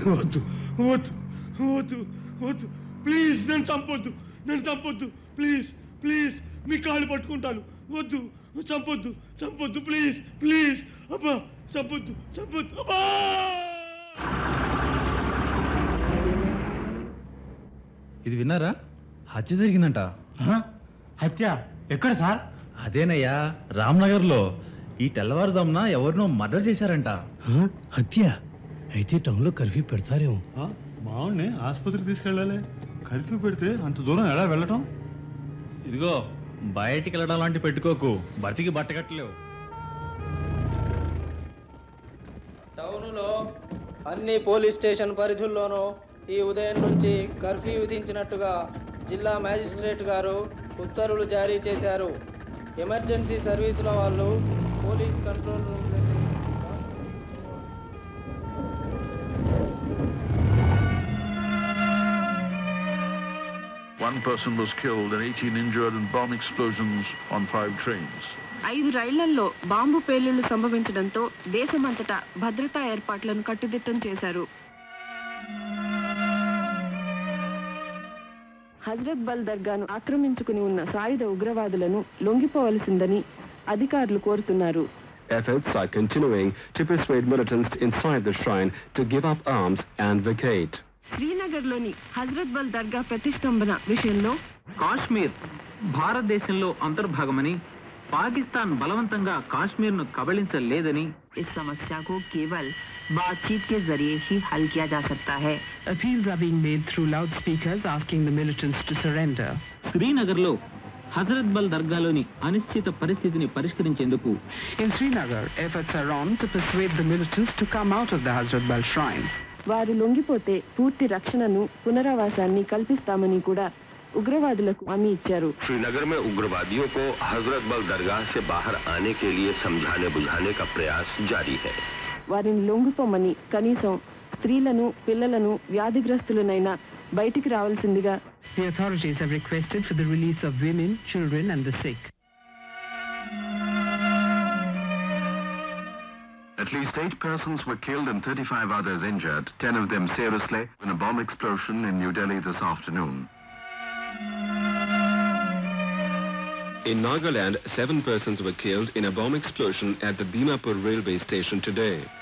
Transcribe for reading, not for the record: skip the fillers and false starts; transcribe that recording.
వద్దు వద్దు వద్దు వద్దు ప్లీజ్, నన్ను చంపొద్దు ప్లీజ్ ప్లీజ్, మీ కాళ్ళు పట్టుకుంటాను. వద్దు, చంపొద్దు ప్లీజ్ ప్లీజ్. అబ్బా, చంపొద్దు అబ్బా. ఇది విన్నారా? హత్య జరిగిందంట. హత్య ఎక్కడ సార్? అదేనయ్యా, రామ్నగర్లో. ఈ తెల్లవారుజామున ఎవరినో మర్డర్ చేశారంట. హత్య అయితే టౌన్లో కర్ఫ్యూ పెడతారేమో. బాగుండి, ఆసుపత్రికి తీసుకెళ్ళాలి. కర్ఫ్యూ పెడితే అంత దూరం ఎలా వెళ్ళటం? ఇదిగో, బయటికి వెళ్ళడం లాంటి పెట్టుకోకు, బతికి బట్టకట్టలేవు. టౌనులో అన్ని పోలీస్ స్టేషన్ పరిధుల్లోనూ ఈ ఉదయం నుంచి కర్ఫ్యూ విధించినట్టుగా జిల్లా మ్యాజిస్ట్రేట్ గారు ఉత్తర్వులు జారీ చేశారు. ఎమర్జెన్సీ సర్వీసుల వాళ్ళు police control room One person was killed and 18 injured in bomb explosions on 5 trains. 5 రైళ్లలో బాంబు పేలుళ్లు సంభవించడంతో దేశమంతటా భద్రతా ఏర్పాట్లను కట్టుదిట్టం చేశారు. హజ్రత్ బల్ దర్గాను ఆక్రమించుకుని ఉన్న సాయుధ ఉగ్రవాదులను లొంగిపోవలసిందని అధికారులు కోరుతున్నారు. Efforts are continuing to persuade militants inside the shrine to give up arms and vacate. శ్రీనగర్లోని Hazrat బల్ దర్గా ప్రతిష్టంభన విషయంలో కాశ్మీర్ భారతదేశంలో అంతర్భాగమని, పాకిస్తాన్ బలవంతంగా కాశ్మీర్ను కబళించలేదని, इस समस्या को केवल बातचीत के जरिए ही हल किया जा सकता है. Appeals are being made through loudspeakers asking the militants to surrender. శ్రీనగర్లో Hazrat బల్ దర్గాలోని అనిశ్చిత పరిస్థితిని పరిష్కరించేందుకు In Srinagar, efforts are on to persuade the militants to come out of the Hazrat Bal shrine. వారు లొంగిపోతే పూర్తి రక్షణను, పునరావాసాన్ని కల్పిస్తామని కూడా ఉగ్రవాదులకు హామీ ఇచ్చారు. श्रीनगर में उग्रवादियों को हजरत बल दरगाह से बाहर आने के लिए समझाने बुझाने का प्रयास जारी है. వారిని లొంగిపోమని, కనీసం స్త్రీలను, పిల్లలను, వ్యాధిగ్రస్తులనైనా బయటికి రావాల్సిందిగా The authorities have requested for the release of women, children and the sick. At least 8 persons were killed and 35 others injured, 10 of them seriously, in a bomb explosion in New Delhi this afternoon. In Nagaland, 7 persons were killed in a bomb explosion at the Dimapur railway station today.